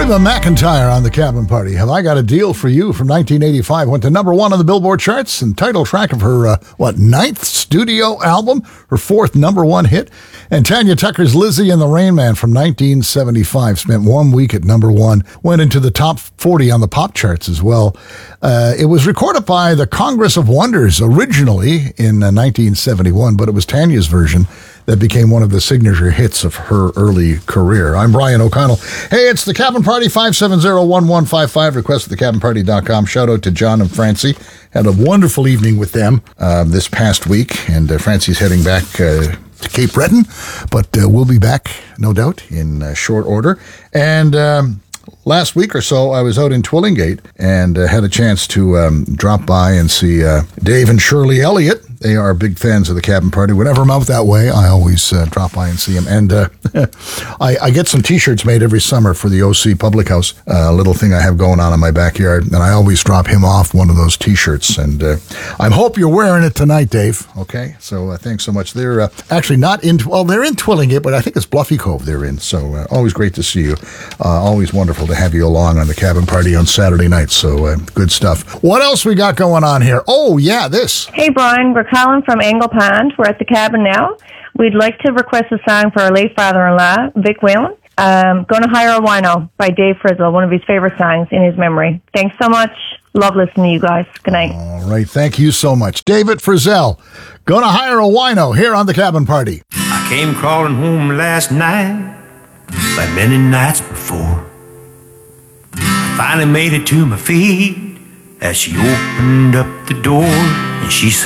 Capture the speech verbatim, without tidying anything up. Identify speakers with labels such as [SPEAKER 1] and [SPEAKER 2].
[SPEAKER 1] Reba McEntire on the Cabin Party. Have I Got a Deal for You from nineteen eighty-five. Went to number one on the Billboard charts and title track of her, uh, what, ninth studio album, her fourth number one hit. And Tanya Tucker's Lizzie and the Rain Man from nineteen seventy-five spent one week at number one, went into the top forty on the pop charts as well. Uh, it was recorded by the Congress of Wonders originally in uh, nineteen seventy-one, but it was Tanya's version that became one of the signature hits of her early career. I'm Brian O'Connell. Hey, it's the Cabin Party, five seven zero, one one five five. Request at the cabin party dot com. Shout out to John and Francie. Had a wonderful evening with them uh, this past week, and uh, Francie's heading back uh, to Cape Breton, but uh, we'll be back, no doubt, in uh, short order. And um, last week or so, I was out in Twillingate and uh, had a chance to um, drop by and see uh, Dave and Shirley Elliott. They are big fans of the Cabin Party. Whenever I'm out that way, I always uh, drop by and see them. And uh, I, I get some T-shirts made every summer for the O C Public House, a uh, little thing I have going on in my backyard. And I always drop him off one of those T-shirts. And uh, I hope you're wearing it tonight, Dave. Okay? So uh, thanks so much. They're uh, actually not in, well, they're in Twillingate, but I think it's Bluffy Cove they're in. So uh, always great to see you. Uh, always wonderful to have you along on the Cabin Party on Saturday nights. So uh, good stuff. What else we got going on here? Oh, yeah, this.
[SPEAKER 2] Hey, Brian. We're Colin from Angle Pond. We're at the cabin now. We'd like to request a song for our late father-in-law, Vic Whalen. Um, Gonna Hire a Wino by Dave Frizzle, one of his favorite songs in his memory. Thanks so much. Love listening to you guys. Good night.
[SPEAKER 1] All right. Thank you so much. David Frizzell, Gonna Hire a Wino here on the Cabin Party.
[SPEAKER 3] I came crawling home last night, like many nights before. I finally made it to my feet as she opened up the door and she said,